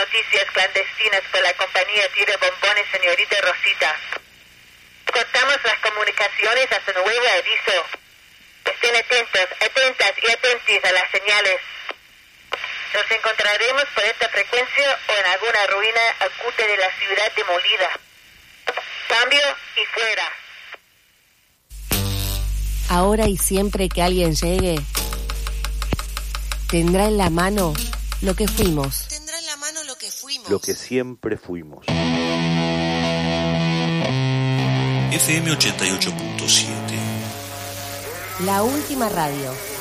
noticias clandestinas por la compañía Tira Bombones, señorita Rosita. Cortamos las comunicaciones hasta nuevo aviso. Estén atentas y atentis a las señales. Nos encontraremos por esta frecuencia o en alguna ruina acuta de la ciudad demolida. Cambio y fuera. Ahora y siempre que alguien llegue, tendrá en la mano lo que fuimos. Tendrá en la mano lo que fuimos. Lo que siempre fuimos. FM 88.7. La última radio.